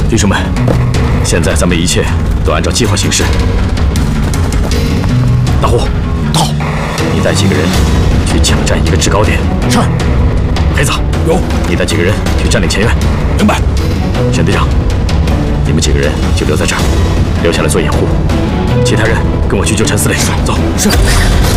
弟兄们，现在咱们一切都按照计划行事。大虎，到，你带几个人去抢占一个制高点。是。黑子，有。你带几个人去占领前院。明白。沈队长，你们几个人就留在这儿，留下来做掩护。其他人跟我去救陈司令。走。是。